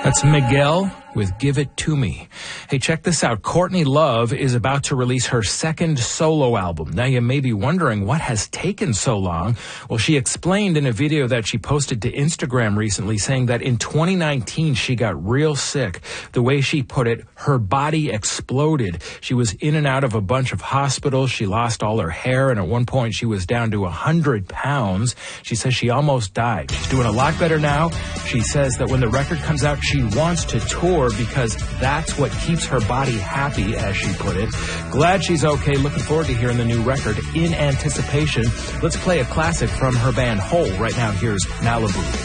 That's Miguel with Give It To Me. Hey, check this out. Courtney Love is about to release her second solo album. Now, you may be wondering what has taken so long. Well, she explained in a video that she posted to Instagram recently, saying that in 2019, she got real sick. The way she put it, her body exploded. She was in and out of a bunch of hospitals. She lost all her hair, and at one point, she was down to 100 pounds. She says she almost died. She's doing a lot better now. She says that when the record comes out, she wants to tour because that's what keeps her body happy, as she put it. Glad she's okay. Looking forward to hearing the new record in anticipation. Let's play a classic from her band Hole. Right now, here's Malibu.